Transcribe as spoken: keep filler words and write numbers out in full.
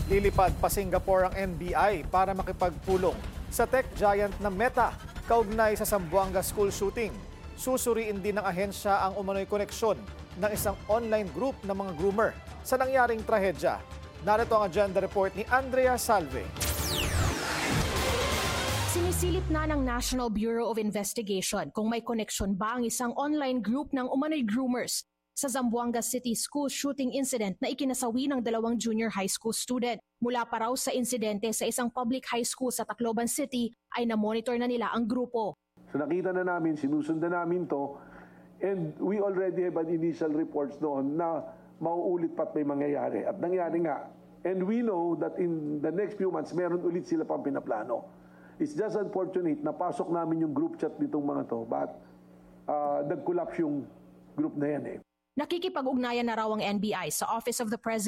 Lilipad pa Singapore ang N B I para makipagpulong sa tech giant na Meta kaugnay sa Zamboanga school shooting. Susuriin din ng ahensya ang umano'y koneksyon ng isang online group ng mga groomer sa nangyaring trahedya. Narito ang agenda report ni Andrea Salve. Sinisilip na ng National Bureau of Investigation kung may koneksyon ba ang isang online group ng umano'y groomers sa Zamboanga City school shooting incident na ikinasawi ng dalawang junior high school student. Mula pa raw sa insidente sa isang public high school sa Tacloban City ay na-monitor na nila ang grupo. So nakita na namin, sinusundan namin to, and we already have an initial reports noon na mauulit pa't may mangyayari. At nangyari nga. And we know that in the next few months, meron ulit sila pang pinaplano. It's just unfortunate na pasok namin yung group chat nitong mga to, but uh, nag-collapse yung group na yan eh. Nakikipag-ugnayan na raw ang N B I sa Office of the President